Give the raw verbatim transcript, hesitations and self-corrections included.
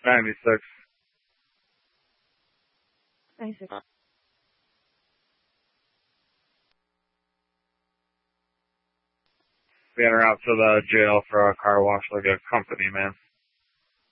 ninety-six. ninety-six. Being her out to the jail for a car wash like a company man.